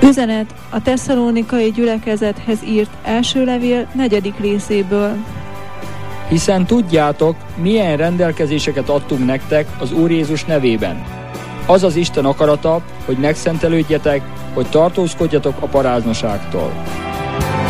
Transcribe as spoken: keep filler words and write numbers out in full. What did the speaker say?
Üzenet a tesszalónikai gyülekezethez írt első levél negyedik részéből. Hiszen tudjátok, milyen rendelkezéseket adtunk nektek az Úr Jézus nevében. Az az Isten akarata, hogy megszentelődjetek, hogy tartózkodjatok a paráznaságtól.